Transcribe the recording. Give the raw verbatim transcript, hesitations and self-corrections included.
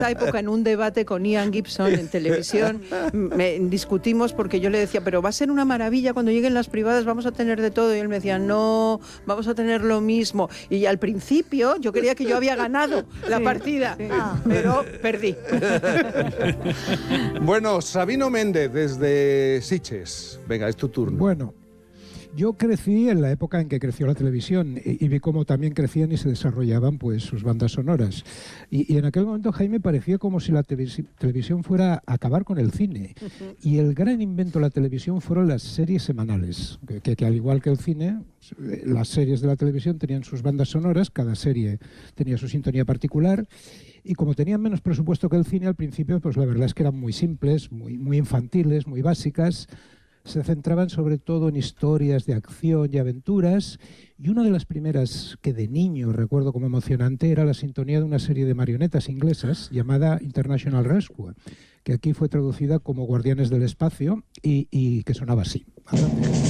época en un debate con Ian Gibson en televisión, me discutimos porque yo le decía, pero va a ser una maravilla cuando lleguen las privadas, vamos a tener de todo, y él me decía, no, vamos a tener lo mismo, y al principio yo creía que yo había ganado la Sí, partida, sí. pero perdí. Bueno, Sabino Méndez, desde Sitges. Venga, es tu turno. Bueno, yo crecí en la época en que creció la televisión y, y vi cómo también crecían y se desarrollaban pues sus bandas sonoras. Y, y en aquel momento, Jaime, parecía como si la televisi- televisión fuera a acabar con el cine. Uh-huh. Y el gran invento de la televisión fueron las series semanales, que, que, que al igual que el cine, las series de la televisión tenían sus bandas sonoras, cada serie tenía su sintonía particular. Y como tenían menos presupuesto que el cine al principio, pues la verdad es que eran muy simples, muy, muy infantiles, muy básicas. Se centraban sobre todo en historias de acción y aventuras, y una de las primeras que de niño recuerdo como emocionante era la sintonía de una serie de marionetas inglesas llamada International Rescue, que aquí fue traducida como Guardianes del Espacio y, y que sonaba así. Adelante.